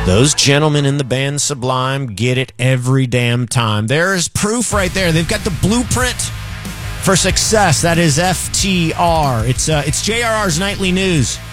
Those gentlemen in the band Sublime get it every damn time. There is proof right there. They've got the blueprint for success. That is FTR. It's JRR's Nightly News.